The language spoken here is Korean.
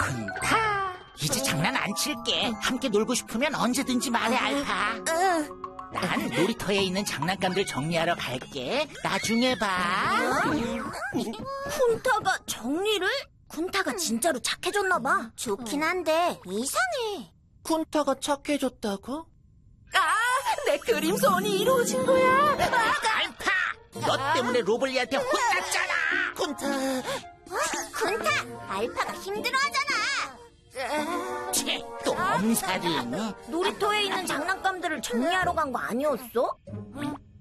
쿤타, 이제 장난 안 칠게. 함께 놀고 싶으면 언제든지 말해, 알파. 난 놀이터에 있는 장난감들 정리하러 갈게. 나중에 봐. 쿤타가 정리를? 쿤타가 진짜로 착해졌나 봐. 좋긴 한데 이상해. 쿤타가 착해졌다고? 내 그림 소원이 이루어진 거야. 알파, 너 때문에 로블리한테 혼났잖아. 쿤타, 쿤타, 알파가 힘들어하잖아. 또 엄살이네. 놀이터에 있는 장난감들을 정리하러 간 거 아니었어?